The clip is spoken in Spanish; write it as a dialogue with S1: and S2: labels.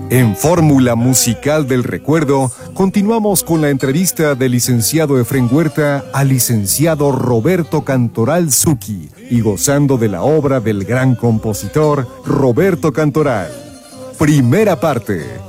S1: En Fórmula Musical del Recuerdo, continuamos con la entrevista del licenciado Efrén Huerta al licenciado Roberto Cantoral Zucchi y gozando de la obra del gran compositor Roberto Cantoral. Primera parte.